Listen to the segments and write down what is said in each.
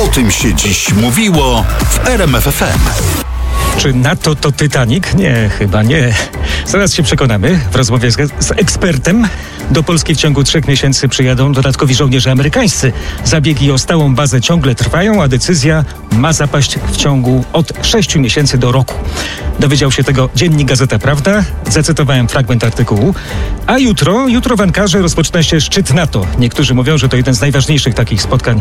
O tym się dziś mówiło w RMF FM. Czy NATO to Titanic? Nie, chyba nie. Zaraz się przekonamy w rozmowie z ekspertem. Do Polski w ciągu 3 miesięcy przyjadą dodatkowi żołnierze amerykańscy. Zabiegi o stałą bazę ciągle trwają, a decyzja ma zapaść w ciągu od 6 miesięcy do roku. Dowiedział się tego dziennik Gazeta Prawda. Zacytowałem fragment artykułu. A jutro w Ankarze rozpoczyna się szczyt NATO. Niektórzy mówią, że to jedno z najważniejszych takich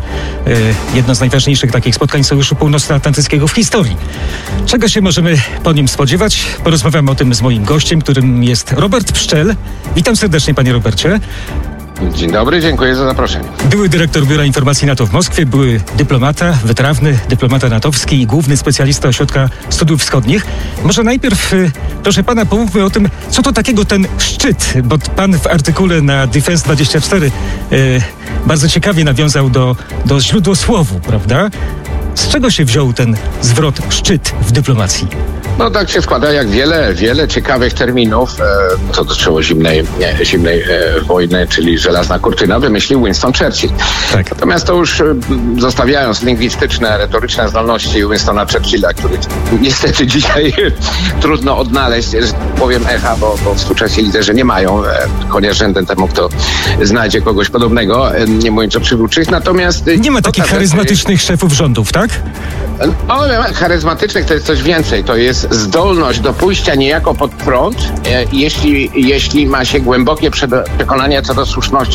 spotkań Sojuszu Północnoatlantyckiego w historii. Czego się możemy po nim spodziewać? Porozmawiamy o tym z moim gościem, którym jest Robert Pszczel. Witam serdecznie, panie Robercie. Dzień dobry, dziękuję za zaproszenie. Były dyrektor Biura Informacji NATO w Moskwie, były dyplomata, wytrawny dyplomata natowski i główny specjalista Ośrodka Studiów Wschodnich. Może najpierw, proszę pana, pomówmy o tym, co to takiego ten szczyt, bo pan w artykule na Defense24 bardzo ciekawie nawiązał do źródłosłowu, prawda? Z czego się wziął ten zwrot szczyt w dyplomacji? No tak się składa, jak wiele ciekawych terminów, co dotyczyło zimnej wojny, czyli żelazna kurtyna, wymyślił Winston Churchill. Tak. Natomiast to już zostawiając lingwistyczne, retoryczne zdolności Winstona Churchilla, których niestety dzisiaj trudno odnaleźć, że powiem echa, bo współczesni liderzy nie mają konia rzędem temu, kto znajdzie kogoś podobnego, nie mówiąc o przywódczych. Natomiast nie ma takich charyzmatycznych szefów rządów, tak? No, charyzmatycznych to jest coś więcej. To jest zdolność do pójścia niejako pod prąd, jeśli ma się głębokie przekonanie co do słuszności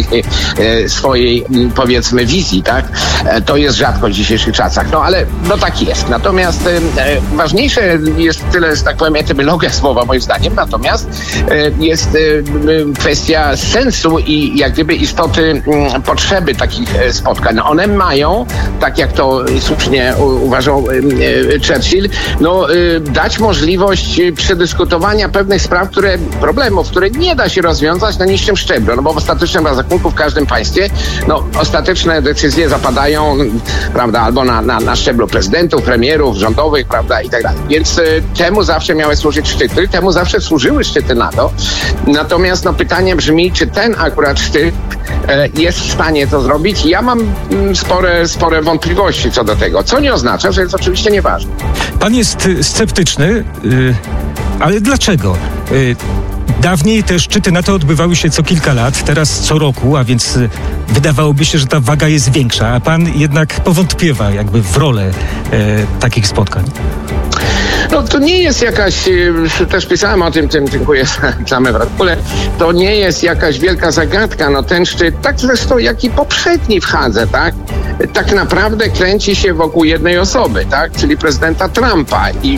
swojej powiedzmy wizji, tak? To jest rzadkość w dzisiejszych czasach. No ale no tak jest. Natomiast ważniejsze jest tyle, że tak powiem, etymologia słowa moim zdaniem. Natomiast jest kwestia sensu i jak gdyby istoty potrzeby takich spotkań. No, one mają, tak jak to słusznie uważał Churchill, dać możliwość przedyskutowania pewnych problemów, które nie da się rozwiązać na niższym szczeblu, bo w ostatecznym rachunku w każdym państwie, ostateczne decyzje zapadają, prawda, albo na szczeblu prezydentów, premierów, rządowych, prawda, i tak dalej. Więc temu zawsze miały służyć szczyty, temu zawsze służyły szczyty NATO. Natomiast pytanie brzmi, czy ten akurat szczyt jest w stanie to zrobić? Ja mam spore wątpliwości co do tego, co nie oznacza, że jest oczywiście nieważne. Pan jest sceptyczny, ale dlaczego? Dawniej te szczyty NATO odbywały się co kilka lat, teraz co roku, a więc wydawałoby się, że ta waga jest większa, a pan jednak powątpiewa jakby w rolę takich spotkań. No to nie jest jakaś, też pisałem o tym, dziękuję za reklamę w artykule, to nie jest jakaś wielka zagadka, ten szczyt, tak zresztą jak i poprzedni w Hadze, tak naprawdę kręci się wokół jednej osoby, czyli prezydenta Trumpa i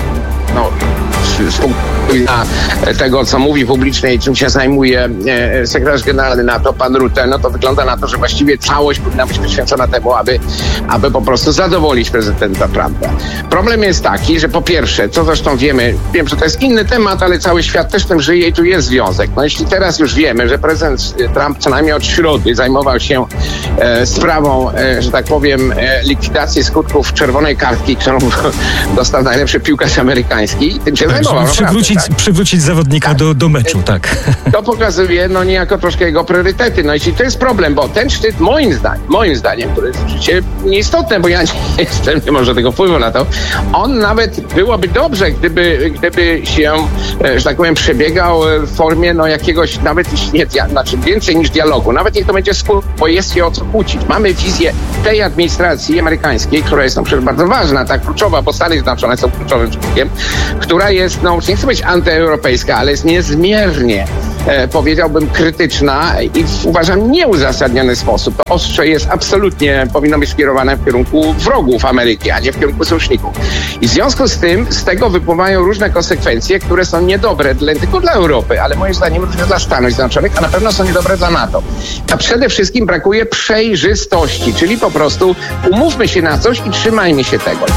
z punktu widzenia tego, co mówi publicznie i czym się zajmuje sekretarz generalny NATO, pan Rutte, to wygląda na to, że właściwie całość powinna być poświęcona temu, aby po prostu zadowolić prezydenta Trumpa. Problem jest taki, że po pierwsze, co zresztą wiem, że to jest inny temat, ale cały świat też tym żyje i tu jest związek. Jeśli teraz już wiemy, że prezydent Trump co najmniej od środy zajmował się sprawą, że tak powiem, likwidacji skutków czerwonej kartki, którą dostał najlepszy piłkarz amerykański, tym się zajmował. Przywrócić zawodnika do meczu, tak. To pokazuje niejako troszkę jego priorytety. Jeśli to jest problem, bo ten szczyt moim zdaniem, który jest oczywiście nieistotne, bo ja nie mam żadnego wpływu na to, on nawet byłoby dobrze, gdyby się, że tak powiem, przebiegał w formie jakiegoś nawet więcej niż dialogu. Nawet niech to będzie spór, bo jest się o co kłócić. Mamy wizję tej administracji amerykańskiej, która jest przecież bardzo ważna, tak kluczowa, bo Stany Zjednoczone są kluczowym członkiem, która jest, nie chcę być antyeuropejska, ale jest niezmiernie, powiedziałbym, krytyczna i uważam nieuzasadniony sposób. To ostrze jest absolutnie, powinno być skierowane w kierunku wrogów Ameryki, a nie w kierunku sojuszników. I w związku z tym z tego wypływają różne konsekwencje, które są niedobre nie tylko dla Europy, ale moim zdaniem również dla Stanów Zjednoczonych, a na pewno są niedobre dla NATO. A przede wszystkim brakuje przejrzystości, czyli po prostu umówmy się na coś i trzymajmy się tego.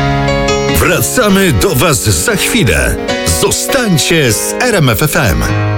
Wracamy do Was za chwilę. Zostańcie z RMF FM.